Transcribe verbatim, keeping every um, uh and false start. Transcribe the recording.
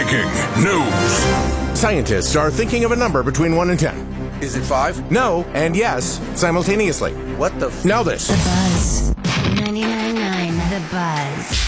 Breaking news. Scientists are thinking of a number between one and ten. Is it five? No and yes simultaneously. What the f- Now this. The Buzz. ninety-nine point nine The Buzz.